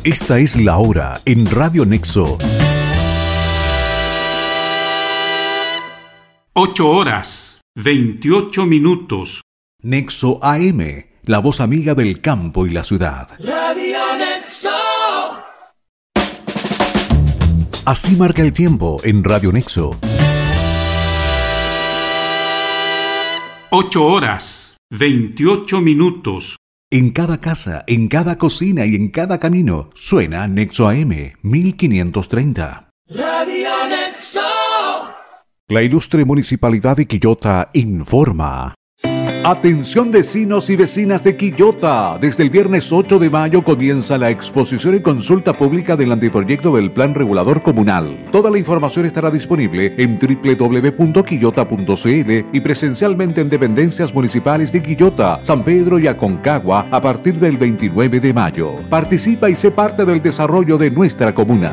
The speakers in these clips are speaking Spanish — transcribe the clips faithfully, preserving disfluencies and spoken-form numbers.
Esta es la hora en Radio Nexo. Ocho horas, veintiocho minutos. Nexo A M, la voz amiga del campo y la ciudad. Radio Nexo. Así marca el tiempo en Radio Nexo. Ocho horas, veintiocho minutos. En cada casa, en cada cocina y en cada camino suena Nexo A M mil quinientos treinta. Radio Nexo. La ilustre Municipalidad de Quillota informa. Atención vecinos y vecinas de Quillota. Desde el viernes ocho de mayo comienza la exposición y consulta pública del anteproyecto del Plan Regulador Comunal. Toda la información estará disponible en doble u doble u doble u punto quillota punto c l y presencialmente en dependencias municipales de Quillota, San Pedro y Aconcagua a partir del veintinueve de mayo. Participa y sé parte del desarrollo de nuestra comuna.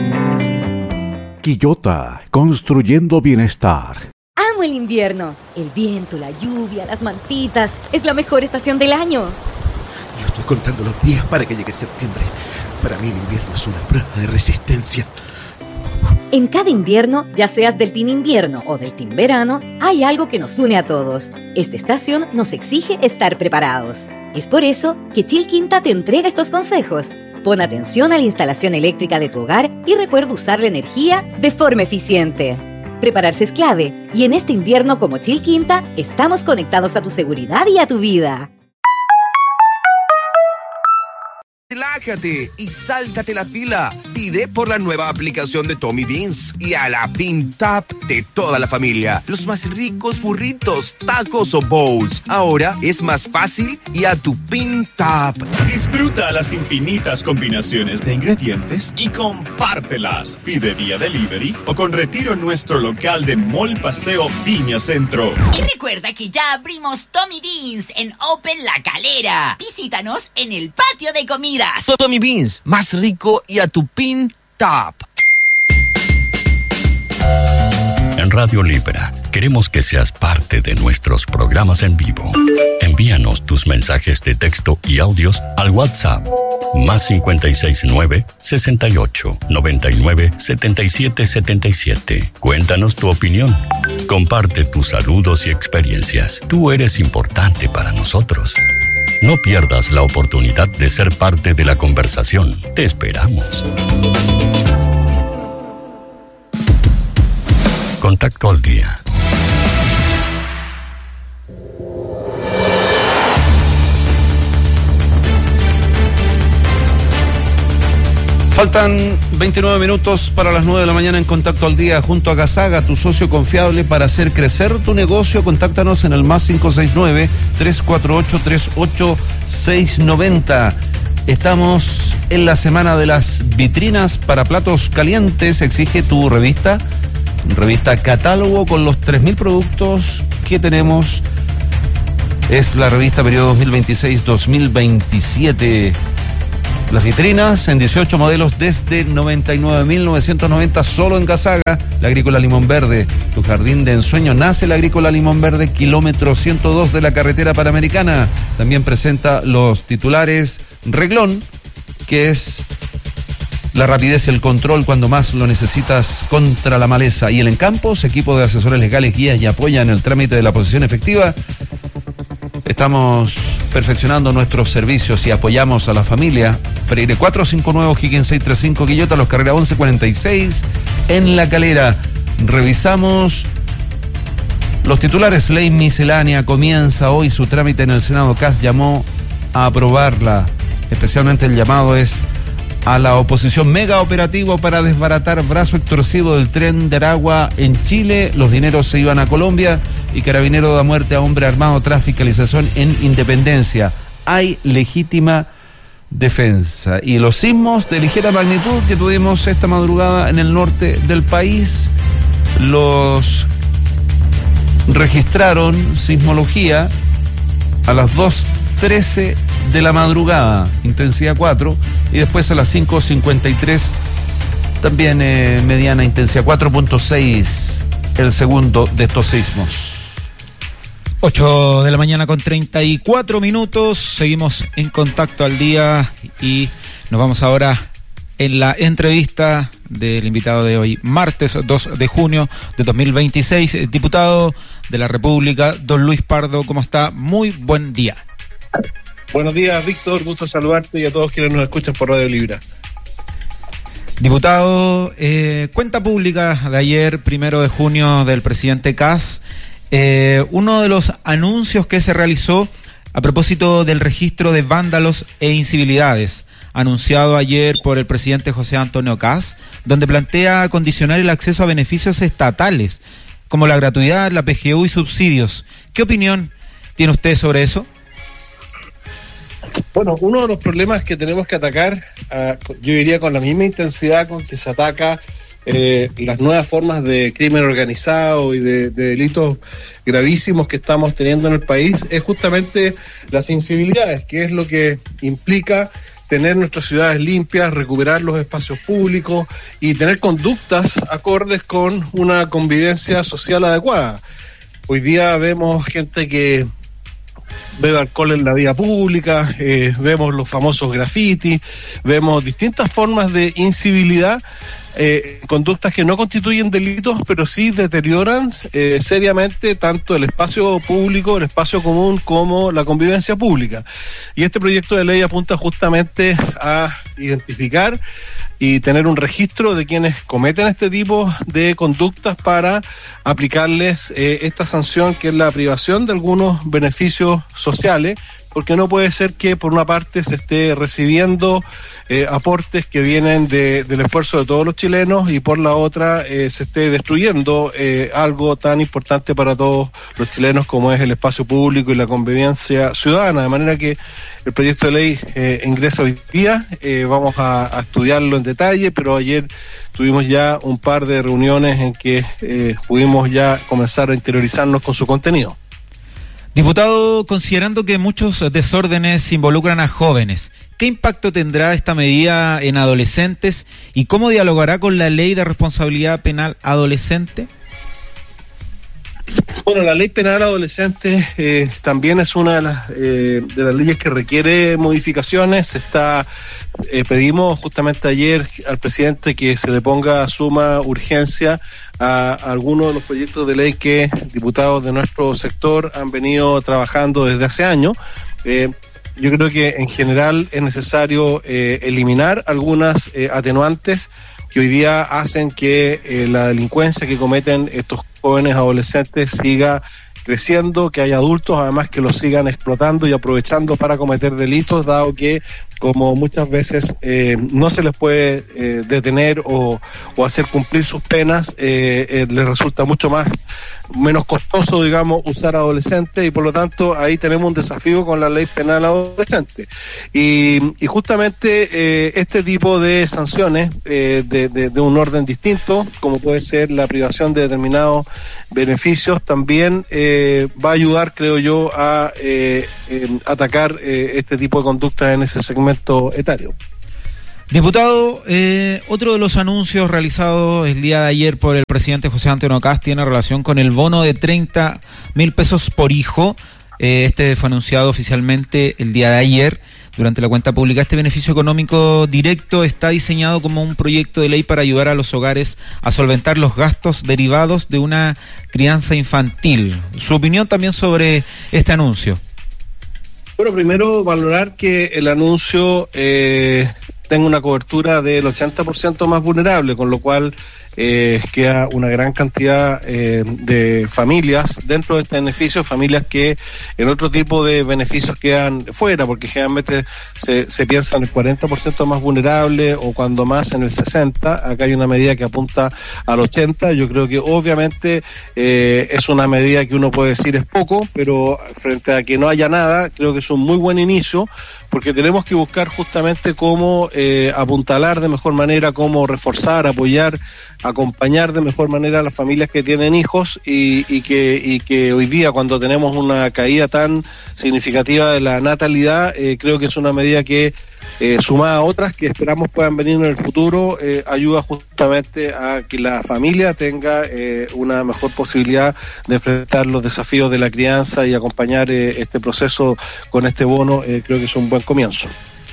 Quillota, construyendo bienestar. Amo el invierno. El viento, la lluvia, las mantitas. Es la mejor estación del año. Yo estoy contando los días para que llegue septiembre. Para mí el invierno es una prueba de resistencia. En cada invierno, ya seas del team invierno o del team verano, hay algo que nos une a todos. Esta estación nos exige estar preparados. Es por eso que Chilquinta te entrega estos consejos. Pon atención a la instalación eléctrica de tu hogar y recuerda usar la energía de forma eficiente. Prepararse es clave, y en este invierno como Chilquinta, estamos conectados a tu seguridad y a tu vida. Relájate y sáltate la fila. Pide por la nueva aplicación de Tommy Beans y a la Pin-Tap de toda la familia. Los más ricos burritos, tacos o bowls. Ahora es más fácil y a tu Pin-Tap. Disfruta las infinitas combinaciones de ingredientes y compártelas. Pide vía delivery o con retiro en nuestro local de Mall Paseo Viña Centro. Y recuerda que ya abrimos Tommy Beans en Open La Calera. Visítanos en el patio de comida. Tommy Beans, más rico y a tu Pin-Tap. En Radio Libra queremos que seas parte de nuestros programas en vivo. Envíanos tus mensajes de texto y audios al WhatsApp más cincuenta y seis nueve, sesenta y ocho, noventa y nueve, setenta y siete setenta y siete. Cuéntanos tu opinión. Comparte tus saludos y experiencias. Tú eres importante para nosotros. No pierdas la oportunidad de ser parte de la conversación. Te esperamos. Contacto al día. Faltan veintinueve minutos para las nueve de la mañana en Contacto al Día junto a Gasaga, tu socio confiable para hacer crecer tu negocio. Contáctanos en el más cinco seis nueve, tres cuatro ocho, tres ocho seis nueve cero. Estamos en la semana de las vitrinas para platos calientes. Exige tu revista, revista catálogo con los tres mil productos que tenemos. Es la revista periodo dos mil veintiséis dos mil veintisiete. Las vitrinas en dieciocho modelos desde noventa y nueve mil novecientos noventa solo en Gasaga. La Agrícola Limón Verde, tu jardín de ensueño. Nace la Agrícola Limón Verde, kilómetro ciento dos de la carretera panamericana. También presenta los titulares Reglón, que es la rapidez y el control cuando más lo necesitas contra la maleza. Y el Encampos, equipo de asesores legales, guías y apoya en el trámite de la posesión efectiva. Estamos perfeccionando nuestros servicios y apoyamos a la familia. Freire cuatrocientos cincuenta y nueve, O'Higgins seiscientos treinta y cinco, Quillota, Los Carreras once cuarenta y seis en La Calera. Revisamos los titulares. Ley miscelánea comienza hoy su trámite en el Senado. C A S llamó a aprobarla. Especialmente el llamado es a la oposición. Mega operativo para desbaratar brazo extorsivo del tren de Aragua en Chile. Los dineros se iban a Colombia y Carabinero da muerte a hombre armado tras fiscalización en Independencia. Hay legítima defensa. Y los sismos de ligera magnitud que tuvimos esta madrugada en el norte del país los registraron sismología a las dos trece de la madrugada, intensidad cuatro, y después a las cinco cincuenta y tres también eh, mediana intensidad cuatro punto seis el segundo de estos sismos. ocho de la mañana con treinta y cuatro minutos, seguimos en Contacto al Día y nos vamos ahora en la entrevista del invitado de hoy, martes dos de junio de dos mil veintiséis, diputado de la República, don Luis Pardo. ¿Cómo está? Muy buen día. Buenos días, Víctor, gusto saludarte y a todos quienes nos escuchan por Radio Libra. Diputado, eh, cuenta pública de ayer, primero de junio, del presidente Kast. Eh, uno de los anuncios que se realizó a propósito del registro de vándalos e incivilidades, anunciado ayer por el presidente José Antonio Kast, donde plantea condicionar el acceso a beneficios estatales, como la gratuidad, la P G U y subsidios. ¿Qué opinión tiene usted sobre eso? Bueno, uno de los problemas que tenemos que atacar, uh, yo diría con la misma intensidad con que se ataca eh, las nuevas formas de crimen organizado y de, de delitos gravísimos que estamos teniendo en el país, es justamente las incivilidades, que es lo que implica tener nuestras ciudades limpias, recuperar los espacios públicos y tener conductas acordes con una convivencia social adecuada. Hoy día vemos gente que bebe alcohol en la vía pública, eh, vemos los famosos grafitis, vemos distintas formas de incivilidad, eh, conductas que no constituyen delitos, pero sí deterioran eh, seriamente tanto el espacio público, el espacio común, como la convivencia pública. Y este proyecto de ley apunta justamente a identificar y tener un registro de quienes cometen este tipo de conductas para aplicarles eh, esta sanción, que es la privación de algunos beneficios sociales, porque no puede ser que por una parte se esté recibiendo eh, aportes que vienen de, del esfuerzo de todos los chilenos y por la otra eh, se esté destruyendo eh, algo tan importante para todos los chilenos como es el espacio público y la convivencia ciudadana. De manera que el proyecto de ley eh, ingresa hoy día, eh, vamos a, a estudiarlo en detalle, pero ayer tuvimos ya un par de reuniones en que eh, pudimos ya comenzar a interiorizarnos con su contenido. Diputado, considerando que muchos desórdenes involucran a jóvenes, ¿qué impacto tendrá esta medida en adolescentes y cómo dialogará con la ley de responsabilidad penal adolescente? Bueno, la ley penal adolescente eh, también es una de las, eh, de las leyes que requiere modificaciones. Está, eh, pedimos justamente ayer al presidente que se le ponga suma urgencia a, a algunos de los proyectos de ley que diputados de nuestro sector han venido trabajando desde hace años. Eh, yo creo que en general es necesario eh, eliminar algunas eh, atenuantes que hoy día hacen que eh, la delincuencia que cometen estos jóvenes adolescentes siga creciendo, que haya adultos además que los sigan explotando y aprovechando para cometer delitos, dado que como muchas veces eh, no se les puede eh, detener o, o hacer cumplir sus penas, eh, eh, les resulta mucho más menos costoso, digamos, usar adolescentes, y por lo tanto ahí tenemos un desafío con la ley penal adolescente. Y, y justamente eh, este tipo de sanciones eh, de, de, de un orden distinto, como puede ser la privación de determinados beneficios, también eh, va a ayudar, creo yo, a eh, eh, atacar eh, este tipo de conductas en ese segmento etario. Diputado, eh, otro de los anuncios realizados el día de ayer por el presidente José Antonio Kast tiene relación con el bono de treinta mil pesos por hijo. Eh, este fue anunciado oficialmente el día de ayer durante la cuenta pública. Este beneficio económico directo está diseñado como un proyecto de ley para ayudar a los hogares a solventar los gastos derivados de una crianza infantil. ¿Su opinión también sobre este anuncio? Bueno, primero valorar que el anuncio eh, tenga una cobertura del ochenta por ciento más vulnerable, con lo cual eh, queda una gran cantidad eh, de familias dentro de este beneficio, familias que en otro tipo de beneficios quedan fuera, porque generalmente se, se piensa en el cuarenta por ciento más vulnerable o cuando más en el sesenta por ciento. Acá hay una medida que apunta al ochenta por ciento. Yo creo que obviamente eh, es una medida que uno puede decir es poco, pero frente a que no haya nada, creo que es un muy buen inicio, porque tenemos que buscar justamente cómo eh, apuntalar de mejor manera, cómo reforzar, apoyar acompañar de mejor manera a las familias que tienen hijos y, y que y que hoy día, cuando tenemos una caída tan significativa de la natalidad, eh, creo que es una medida que, eh, sumada a otras que esperamos puedan venir en el futuro, eh, ayuda justamente a que la familia tenga eh, una mejor posibilidad de enfrentar los desafíos de la crianza y acompañar eh, este proceso con este bono. Eh, creo que es un buen comienzo.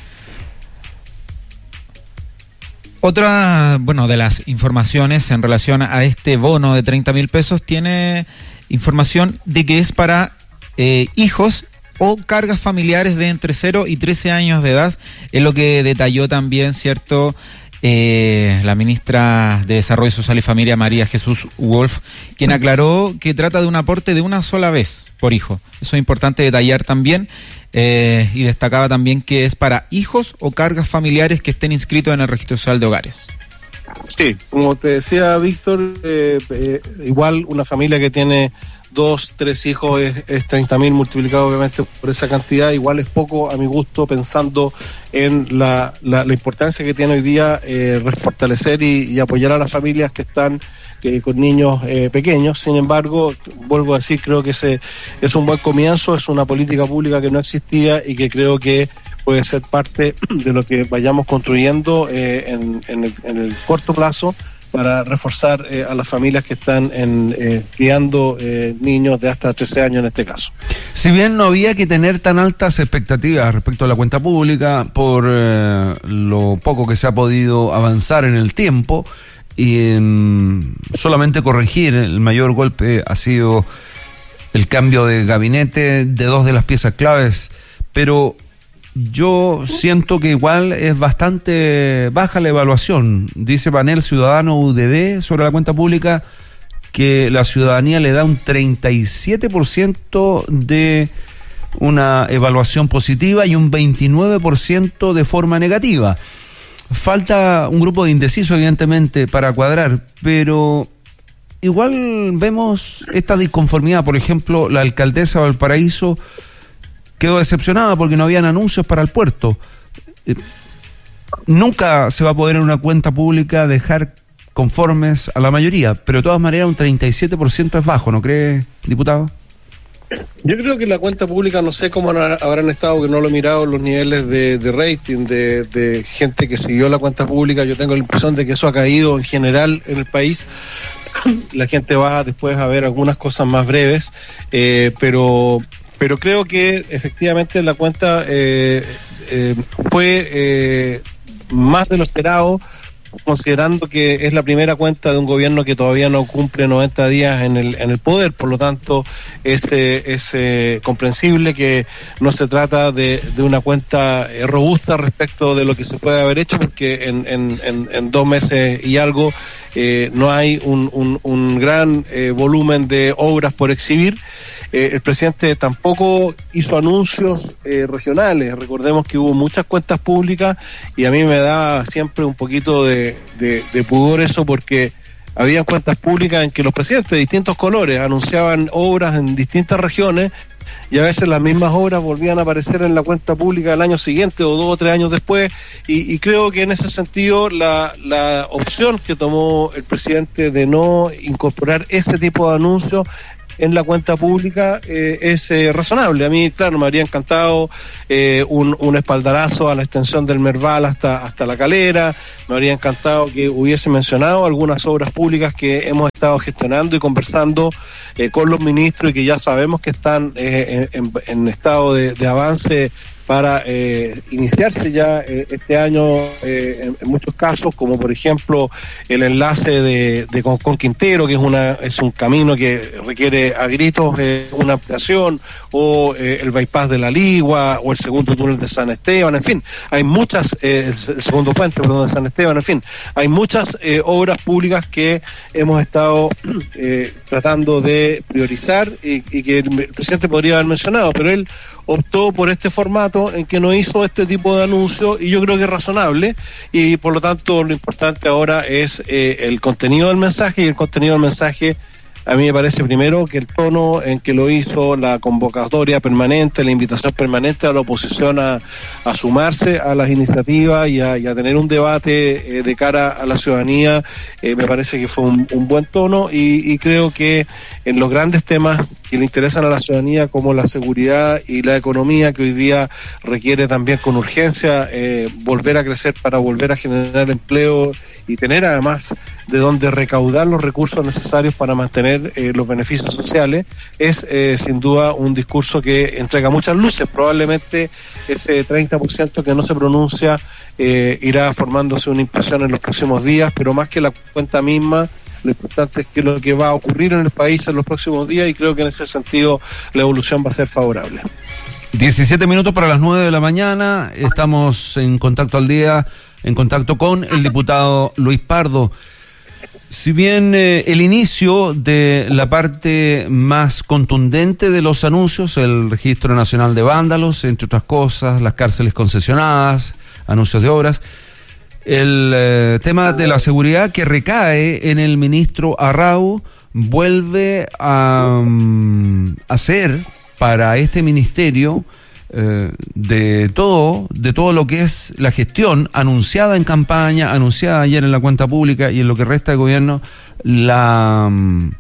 Otra, bueno, de las informaciones en relación a este bono de treinta mil pesos tiene información de que es para eh, hijos o cargas familiares de entre cero y trece años de edad, es lo que detalló también, ¿cierto?, eh, la ministra de Desarrollo Social y Familia, María Jesús Wolf, quien aclaró que trata de un aporte de una sola vez por hijo. Eso es importante detallar también, eh, y destacaba también que es para hijos o cargas familiares que estén inscritos en el Registro Social de Hogares. Sí, como te decía Víctor, eh, eh, igual una familia que tiene dos, tres hijos es, es treinta mil multiplicado obviamente por esa cantidad, igual es poco a mi gusto, pensando en la, la, la importancia que tiene hoy día eh, fortalecer y, y apoyar a las familias que están que, con niños eh, pequeños. Sin embargo, vuelvo a decir, creo que ese es un buen comienzo, es una política pública que no existía y que creo que puede ser parte de lo que vayamos construyendo eh, en, en, el, en el corto plazo para reforzar eh, a las familias que están en, eh, criando eh, niños de hasta trece años en este caso. Si bien no había que tener tan altas expectativas respecto a la cuenta pública por eh, lo poco que se ha podido avanzar en el tiempo, y en solamente corregir, el mayor golpe ha sido el cambio de gabinete de dos de las piezas claves, pero yo siento que igual es bastante baja la evaluación. Dice Panel Ciudadano U D D sobre la cuenta pública que la ciudadanía le da un treinta y siete por ciento de una evaluación positiva y un veintinueve por ciento de forma negativa. Falta un grupo de indecisos, evidentemente, para cuadrar, pero igual vemos esta disconformidad. Por ejemplo, la alcaldesa de Valparaíso quedó decepcionada porque no habían anuncios para el puerto. Eh, nunca se va a poder en una cuenta pública dejar conformes a la mayoría, pero de todas maneras un treinta y siete por ciento es bajo, ¿no cree, diputado? Yo creo que la cuenta pública, no sé cómo habrán estado, que no lo he mirado, los niveles de, de rating de, de gente que siguió la cuenta pública. Yo tengo la impresión de que eso ha caído en general en el país. La gente va después a ver algunas cosas más breves, eh, pero... Pero creo que efectivamente la cuenta eh, eh, fue eh, más de lo esperado, considerando que es la primera cuenta de un gobierno que todavía no cumple noventa días en el en el poder. Por lo tanto, es, es eh, comprensible que no se trata de, de una cuenta eh, robusta respecto de lo que se puede haber hecho, porque en, en, en, en dos meses y algo eh, no hay un, un, un gran eh, volumen de obras por exhibir. Eh, el presidente tampoco hizo anuncios eh, regionales. Recordemos que hubo muchas cuentas públicas y a mí me da siempre un poquito de, de, de pudor eso, porque había cuentas públicas en que los presidentes de distintos colores anunciaban obras en distintas regiones y a veces las mismas obras volvían a aparecer en la cuenta pública el año siguiente o dos o tres años después, y, y creo que en ese sentido la, la opción que tomó el presidente de no incorporar ese tipo de anuncios en la cuenta pública eh, es eh, razonable. A mí, claro, me habría encantado eh, un, un espaldarazo a la extensión del Merval hasta, hasta La Calera. Me habría encantado que hubiese mencionado algunas obras públicas que hemos estado gestionando y conversando eh, con los ministros y que ya sabemos que están eh, en, en estado de, de avance para eh, iniciarse ya eh, este año eh, en, en muchos casos, como por ejemplo el enlace de, de con, con Quintero, que es una es un camino que requiere a gritos eh, una ampliación, o eh, el bypass de La Ligua, o el segundo túnel de San Esteban. En fin, hay muchas, eh, el, el segundo puente, perdón, de San Esteban, en fin, hay muchas eh, obras públicas que hemos estado eh, tratando de priorizar y, y que el presidente podría haber mencionado, pero él optó por este formato en que no hizo este tipo de anuncio, y yo creo que es razonable, y por lo tanto lo importante ahora es eh, el contenido del mensaje, y el contenido del mensaje A mí me parece primero que el tono en que lo hizo, la convocatoria permanente, la invitación permanente a la oposición a, a sumarse a las iniciativas y a, y a tener un debate eh, de cara a la ciudadanía, eh, me parece que fue un, un buen tono y, y creo que en los grandes temas que le interesan a la ciudadanía como la seguridad y la economía, que hoy día requiere también con urgencia eh, volver a crecer para volver a generar empleo y tener además de dónde recaudar los recursos necesarios para mantener eh, los beneficios sociales, es eh, sin duda un discurso que entrega muchas luces. Probablemente ese treinta por ciento que no se pronuncia eh, irá formándose una impresión en los próximos días, pero más que la cuenta misma, lo importante es que lo que va a ocurrir en el país en los próximos días, y creo que en ese sentido la evolución va a ser favorable. diecisiete minutos para las nueve de la mañana, estamos en Contacto al Día, en contacto con el diputado Luis Pardo. Si bien eh, el inicio de la parte más contundente de los anuncios, el Registro Nacional de Vándalos, entre otras cosas, las cárceles concesionadas, anuncios de obras, el eh, tema de la seguridad que recae en el ministro Arrau vuelve a um, hacer para este ministerio eh, de todo, de todo lo que es la gestión anunciada en campaña, anunciada ayer en la cuenta pública y en lo que resta de gobierno, la,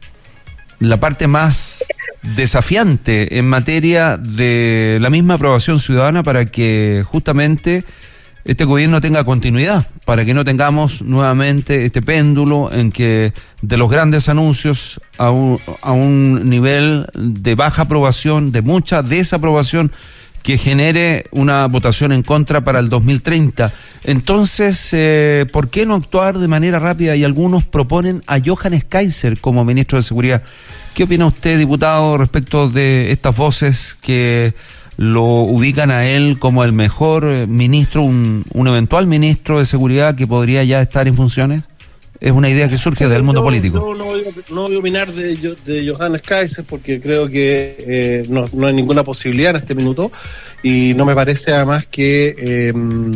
la parte más desafiante en materia de la misma aprobación ciudadana para que justamente este gobierno tenga continuidad, para que no tengamos nuevamente este péndulo en que de los grandes anuncios a un, a un nivel de baja aprobación, de mucha desaprobación, que genere una votación en contra para el dos mil treinta. Entonces, eh, ¿por qué no actuar de manera rápida? Y algunos proponen a Johannes Kaiser como ministro de Seguridad. ¿Qué opina usted, diputado, respecto de estas voces que lo ubican a él como el mejor ministro, un, un eventual ministro de Seguridad que podría ya estar en funciones? Es una idea que surge del mundo yo, político. Yo no, voy a, no voy a opinar de, de Johannes Kaiser porque creo que eh, no, no hay ninguna posibilidad en este minuto y no me parece además que eh,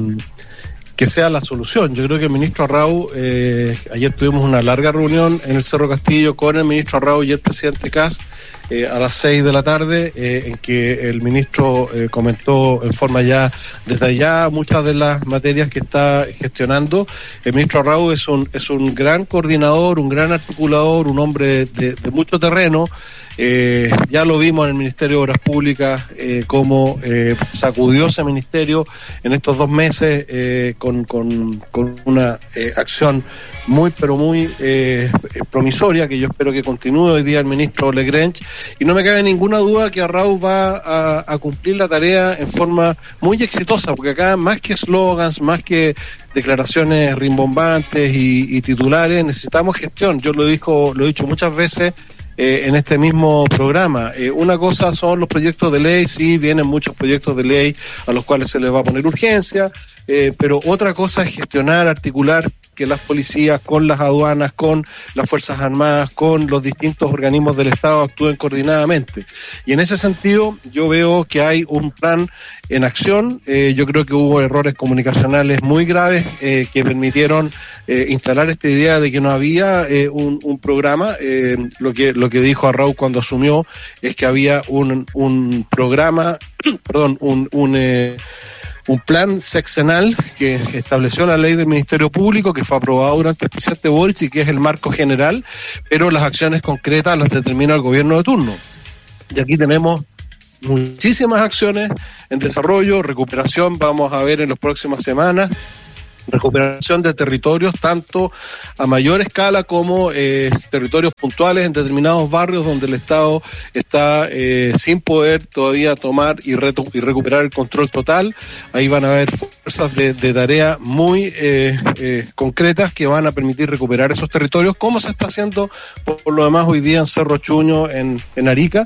que sea la solución. Yo creo que el ministro Arrau, eh, ayer tuvimos una larga reunión en el Cerro Castillo con el ministro Arrau y el presidente Kast eh, a las seis de la tarde, eh, en que el ministro eh, comentó en forma ya detallada muchas de las materias que está gestionando. El ministro Arrau es un, es un gran coordinador, un gran articulador, un hombre de, de mucho terreno. Eh, ya lo vimos en el Ministerio de Obras Públicas, eh, cómo eh, sacudió ese ministerio en estos dos meses eh, con, con, con una eh, acción muy, pero muy eh, promisoria, que yo espero que continúe hoy día el ministro Legrench. Y no me cabe ninguna duda que Arrau va a, a cumplir la tarea en forma muy exitosa, porque acá más que eslogans, más que declaraciones rimbombantes y, y titulares, necesitamos gestión. Yo lo dijo, lo he dicho muchas veces Eh, en este mismo programa. Eh, una cosa son los proyectos de ley, sí, vienen muchos proyectos de ley a los cuales se les va a poner urgencia, eh, pero otra cosa es gestionar, articular que las policías con las aduanas, con las Fuerzas Armadas, con los distintos organismos del Estado actúen coordinadamente. Y en ese sentido yo veo que hay un plan en acción. Eh, yo creo que hubo errores comunicacionales muy graves eh, que permitieron eh, instalar esta idea de que no había eh, un, un programa. Eh, lo que lo que dijo Arrau cuando asumió es que había un, un programa, perdón, un... un eh, un plan sexenal que estableció la ley del Ministerio Público, que fue aprobado durante el presidente Boric y que es el marco general, pero las acciones concretas las determina el gobierno de turno. Y aquí tenemos muchísimas acciones en desarrollo, recuperación, vamos a ver en las próximas semanas, recuperación de territorios tanto a mayor escala como eh, territorios puntuales en determinados barrios donde el Estado está eh, sin poder todavía tomar y, reto- y recuperar el control total. Ahí van a haber fuerzas de, de tarea muy eh, eh, concretas que van a permitir recuperar esos territorios, como se está haciendo por, por lo demás hoy día en Cerro Chuño, en, en Arica,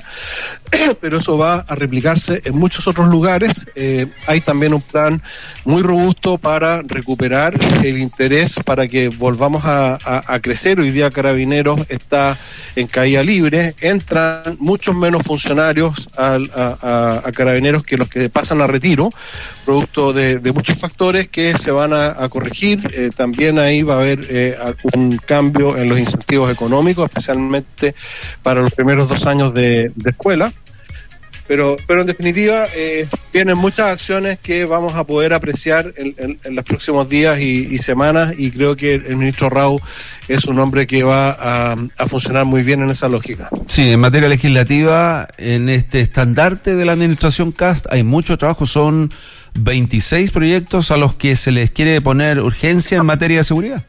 pero eso va a replicarse en muchos otros lugares. Eh, hay también un plan muy robusto para recuperar recuperar el interés para que volvamos a, a, a crecer. Hoy día Carabineros está en caída libre, entran muchos menos funcionarios a, a, a Carabineros que los que pasan a retiro, producto de, de muchos factores que se van a, a corregir. Eh, también ahí va a haber eh, un cambio en los incentivos económicos, especialmente para los primeros dos años de, de escuela. Pero, pero en definitiva, eh, vienen muchas acciones que vamos a poder apreciar en, en, en los próximos días y, y semanas, y creo que el ministro Rau es un hombre que va a, a funcionar muy bien en esa lógica. Sí, en materia legislativa, en este estandarte de la administración Kast hay mucho trabajo, son veintiséis proyectos a los que se les quiere poner urgencia en materia de seguridad.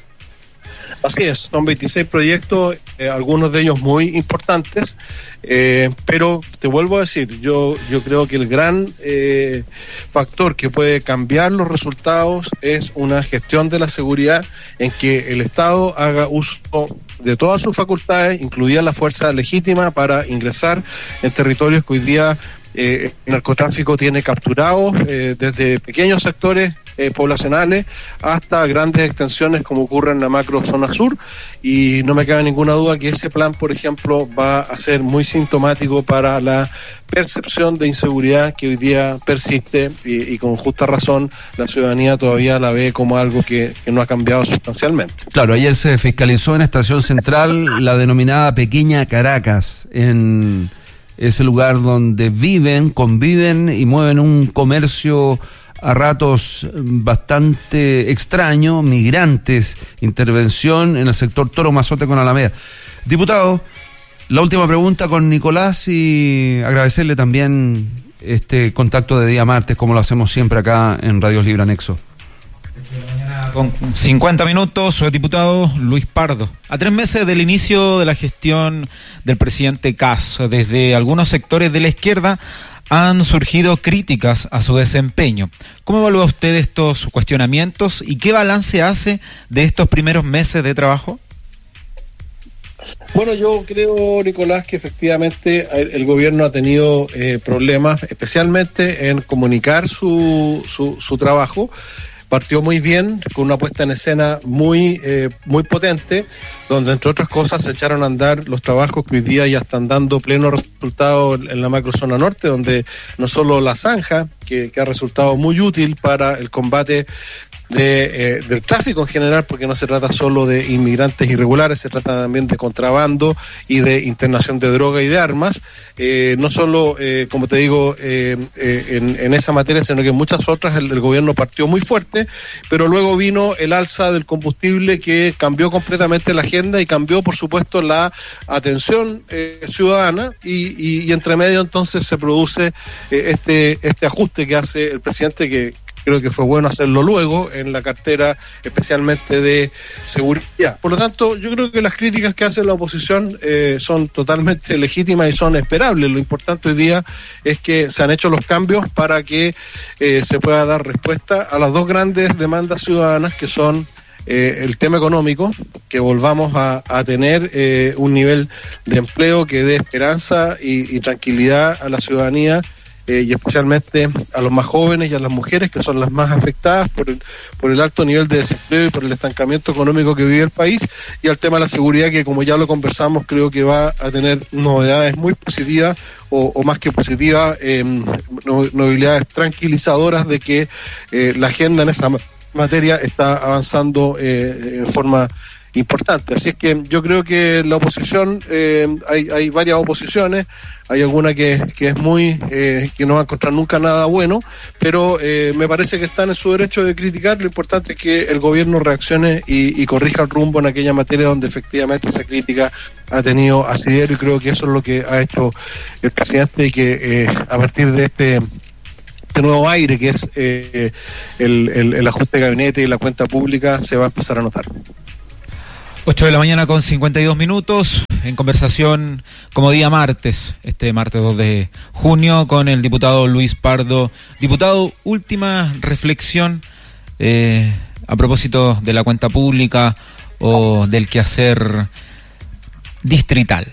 Así es, son veintiséis proyectos, eh, algunos de ellos muy importantes, eh, pero te vuelvo a decir, yo yo creo que el gran eh, factor que puede cambiar los resultados es una gestión de la seguridad en que el Estado haga uso de todas sus facultades, incluida la fuerza legítima, para ingresar en territorios que hoy día Eh, el narcotráfico tiene capturados, eh, desde pequeños sectores eh, poblacionales hasta grandes extensiones como ocurre en la macro zona sur, y no me cabe ninguna duda que ese plan, por ejemplo, va a ser muy sintomático para la percepción de inseguridad que hoy día persiste, y, y con justa razón la ciudadanía todavía la ve como algo que, que no ha cambiado sustancialmente. Claro, ayer se fiscalizó en Estación Central la denominada Pequeña Caracas, en ese lugar donde viven, conviven y mueven un comercio a ratos bastante extraño, migrantes, intervención en el sector Toro Mazote con Alameda. Diputado, la última pregunta con Nicolás, y agradecerle también este contacto de día martes, como lo hacemos siempre acá en Radios Libre Anexo. Con cincuenta minutos, soy diputado Luis Pardo. A tres meses del inicio de la gestión del presidente Kast, desde algunos sectores de la izquierda han surgido críticas a su desempeño. ¿Cómo evalúa usted estos cuestionamientos y qué balance hace de estos primeros meses de trabajo? Bueno, yo creo, Nicolás, que efectivamente el, el gobierno ha tenido eh, problemas, especialmente en comunicar su, su, su trabajo. Partió muy bien, con una puesta en escena muy eh, muy potente, donde entre otras cosas se echaron a andar los trabajos que hoy día ya están dando pleno resultado en la macrozona norte, donde no solo la zanja, que, que ha resultado muy útil para el combate de, eh, del tráfico en general, porque no se trata solo de inmigrantes irregulares, se trata también de contrabando y de internación de droga y de armas, eh, no solo, eh, como te digo, eh, eh, en, en esa materia, sino que en muchas otras el, el gobierno partió muy fuerte, pero luego vino el alza del combustible que cambió completamente la agenda y cambió, por supuesto, la atención eh, ciudadana, y, y, y entre medio entonces se produce eh, este, este ajuste que hace el presidente, que creo que fue bueno hacerlo luego en la cartera, especialmente de seguridad. Por lo tanto, yo creo que las críticas que hace la oposición eh, son totalmente legítimas y son esperables. Lo importante hoy día es que se han hecho los cambios para que eh, se pueda dar respuesta a las dos grandes demandas ciudadanas, que son eh, el tema económico, que volvamos a, a tener eh, un nivel de empleo que dé esperanza y, y tranquilidad a la ciudadanía, Eh, y especialmente a los más jóvenes y a las mujeres, que son las más afectadas por el, por el alto nivel de desempleo y por el estancamiento económico que vive el país, y al tema de la seguridad, que como ya lo conversamos, creo que va a tener novedades muy positivas, o, o más que positivas, eh, novedades tranquilizadoras de que eh, la agenda en esa materia está avanzando eh, en forma importante. Así es que yo creo que la oposición, eh, hay, hay varias oposiciones, hay alguna que, que es muy, eh, que no va a encontrar nunca nada bueno, pero eh, me parece que están en su derecho de criticar. Lo importante es que el gobierno reaccione y, y corrija el rumbo en aquella materia donde efectivamente esa crítica ha tenido asidero, y creo que eso es lo que ha hecho el presidente, y que eh, a partir de este este nuevo aire que es eh, el, el, el ajuste de gabinete y la cuenta pública se va a empezar a notar. ocho de la mañana con cincuenta y dos minutos, en conversación como día martes, este martes dos de junio, con el diputado Luis Pardo. Diputado, última reflexión eh, a propósito de la cuenta pública o del quehacer distrital.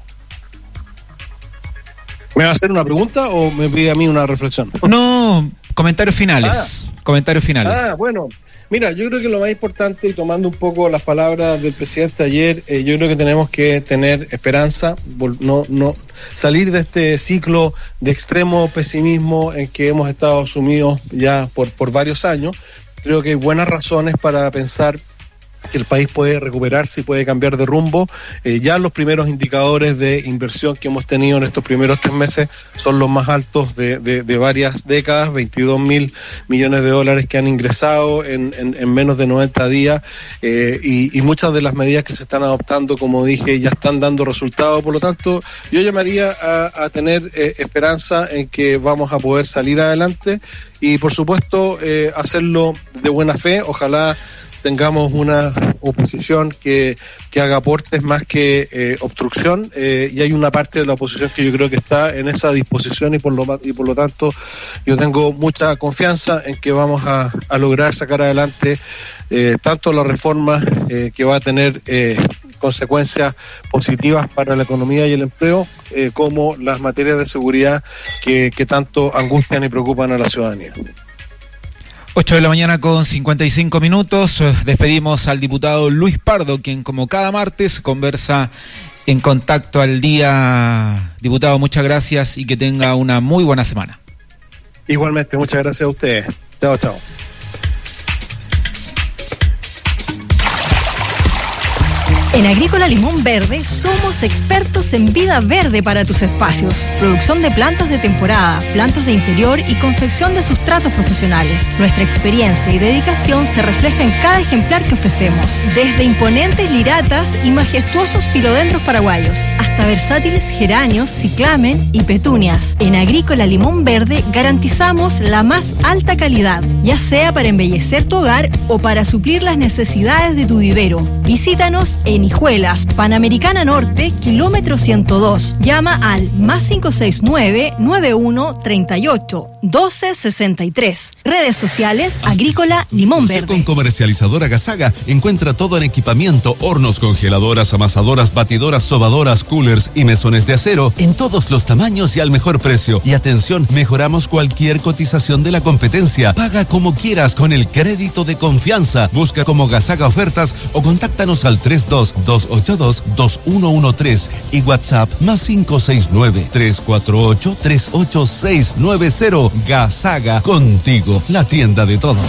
¿Me va a hacer una pregunta o me pide a mí una reflexión? No, Comentarios finales. Ah. Comentarios finales. Ah, bueno. Mira, yo creo que lo más importante, y tomando un poco las palabras del presidente ayer, eh, yo creo que tenemos que tener esperanza, no, no salir de este ciclo de extremo pesimismo en que hemos estado sumidos ya por, por varios años. Creo que hay buenas razones para pensar que el país puede recuperarse y puede cambiar de rumbo. Eh, ya los primeros indicadores de inversión que hemos tenido en estos primeros tres meses son los más altos de, de, de varias décadas, veintidós mil millones de dólares que han ingresado en, en, en menos de noventa días, eh, y, y muchas de las medidas que se están adoptando, como dije, ya están dando resultados. Por lo tanto, yo llamaría a, a tener eh, esperanza en que vamos a poder salir adelante y, por supuesto, eh, hacerlo de buena fe. Ojalá tengamos una oposición que, que haga aportes más que eh, obstrucción, eh, y hay una parte de la oposición que yo creo que está en esa disposición, y por lo y por lo tanto yo tengo mucha confianza en que vamos a, a lograr sacar adelante eh, tanto la reforma eh, que va a tener eh, consecuencias positivas para la economía y el empleo, eh, como las materias de seguridad que, que tanto angustian y preocupan a la ciudadanía. ocho de la mañana con cincuenta y cinco minutos. Despedimos al diputado Luis Pardo, quien como cada martes conversa en Contacto al Día. Diputado, muchas gracias y que tenga una muy buena semana. Igualmente, muchas gracias a ustedes. Chao, chao. En Agrícola Limón Verde somos expertos en vida verde para tus espacios. Producción de plantas de temporada, plantas de interior y confección de sustratos profesionales. Nuestra experiencia y dedicación se refleja en cada ejemplar que ofrecemos. Desde imponentes liratas y majestuosos filodendros paraguayos, hasta versátiles geranios, ciclamen y petunias. En Agrícola Limón Verde garantizamos la más alta calidad, ya sea para embellecer tu hogar o para suplir las necesidades de tu vivero. Visítanos en Hijuelas, Panamericana Norte, kilómetro ciento dos. Llama al más cinco seis nueve, nueve uno tres ocho, uno dos seis tres. Redes sociales Agrícola Limón Verde. Con Comercializadora Gasaga encuentra todo en equipamiento: hornos, congeladoras, amasadoras, batidoras, sobadoras, coolers y mesones de acero en todos los tamaños y al mejor precio. Y atención, mejoramos cualquier cotización de la competencia. Paga como quieras con el crédito de confianza. Busca como Gasaga Ofertas o contáctanos al tres dos dos ocho dos, dos uno uno tres y WhatsApp más cinco seis nueve, tres cuatro ocho, tres ocho seis nueve cero. Gasaga, contigo, la tienda de todos.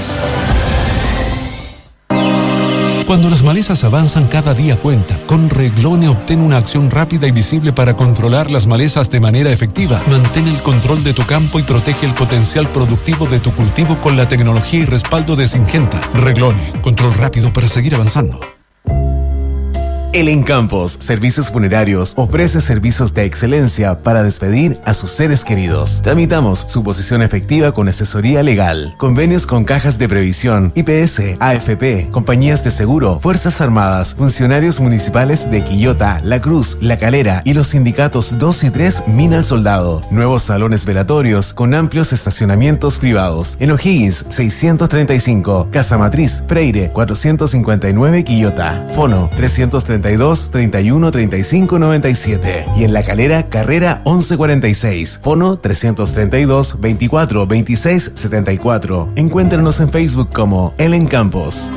Cuando las malezas avanzan, cada día cuenta. Con Reglone obtén una acción rápida y visible para controlar las malezas de manera efectiva. Mantén el control de tu campo y protege el potencial productivo de tu cultivo con la tecnología y respaldo de Syngenta. Reglone, control rápido para seguir avanzando. Elen Campos Servicios Funerarios ofrece servicios de excelencia para despedir a sus seres queridos. Tramitamos su posición efectiva con asesoría legal, convenios con cajas de previsión, I P S, A F P, compañías de seguro, Fuerzas Armadas, funcionarios municipales de Quillota, La Cruz, La Calera y los sindicatos dos y tres Mina al Soldado. Nuevos salones velatorios con amplios estacionamientos privados. En O'Higgins seiscientos treinta y cinco, Casa Matriz, Freire cuatrocientos cincuenta y nueve Quillota. Fono trescientos treinta y dos, treinta y uno, treinta y cinco, noventa y siete. Y en La Calera, Carrera once cuarenta y seis. Fono trescientos treinta y dos, veinticuatro, veintiséis, setenta y cuatro. Encuéntranos en Facebook como Elen Campos.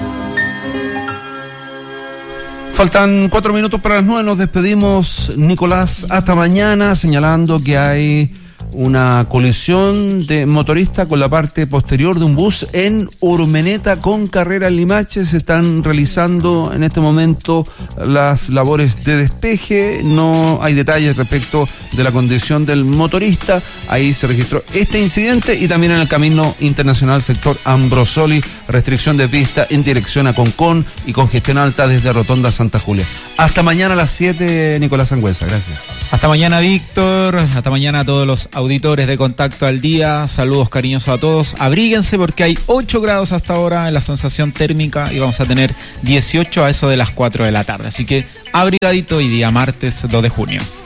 Faltan cuatro minutos para las nueve. Nos despedimos, Nicolás, hasta mañana, señalando que hay una colisión de motorista con la parte posterior de un bus en Urmeneta con carrera en Limache. Se están realizando en este momento las labores de despeje. No hay detalles respecto de la condición del motorista. Ahí se registró este incidente, y también en el camino internacional sector Ambrosoli, restricción de pista en dirección a Concón y congestión alta desde Rotonda Santa Julia. Hasta mañana a las siete, Nicolás Sangüesa. Gracias. Hasta mañana, Víctor. Hasta mañana a todos los auditores de Contacto al Día. Saludos cariñosos a todos. Abríguense porque hay ocho grados hasta ahora en la sensación térmica y vamos a tener dieciocho a eso de las cuatro de la tarde. Así que abrigadito, y día martes dos de junio.